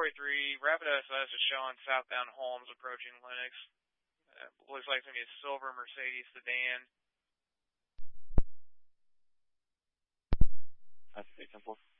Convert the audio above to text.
443, Rapid SS is showing southbound Holmes approaching Lenox. Looks like it's going to be a silver Mercedes sedan. That's 810-4.